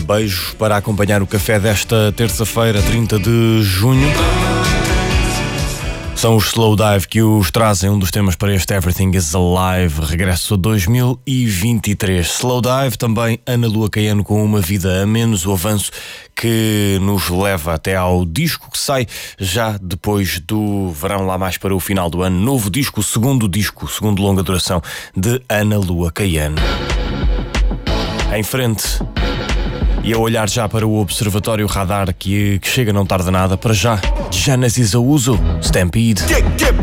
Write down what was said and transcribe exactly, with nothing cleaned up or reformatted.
beijos para acompanhar o café desta terça-feira, trinta de junho. São os Slow Dive que os trazem, um dos temas para este Everything is Alive, regresso a dois mil e vinte e três. Slow Dive, também Ana Lua Caiano com Uma Vida a Menos, o avanço que nos leva até ao disco que sai já depois do verão, lá mais para o final do ano. Novo disco, segundo disco, segundo longa duração de Ana Lua Caiano. Em frente, e a olhar já para o Observatório Radar que, que chega não tarda nada, para já, Genesis a uso, Stampede. Get, get